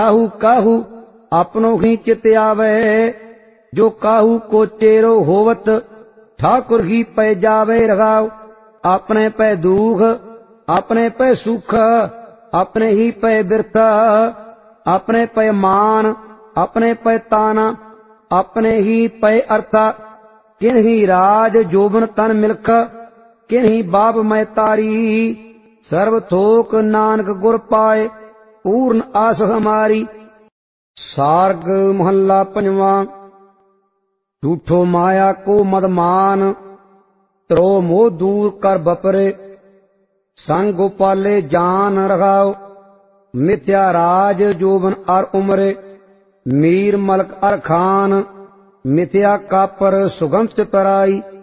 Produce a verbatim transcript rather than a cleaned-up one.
काहू काहू अपनो ही चित आवे, जो काहू को चेरो होवत ठाकुर ही पै जावे रघाव। अपने पै दुख अपने पै सुख, अपने ही पै बिरथ, अपने पै मान, अपने पै ताना, अपने ही पै अर्था। किन्ही राज जोबन तन मिल्ख, किन्ही बाप मैं तारी। सर्व थोक नानक गुर पाए, पूर्ण आस हमारी। सार्ग महला पंजवा। झूठो माया को मद मान, त्रो मोह दूर कर बपरे। संग गोपाले जान रघाओ, मिथ्या राज जोबन अर उमरे। मीर मलक अर खान, मिथ्या कापर सुगंध तराई।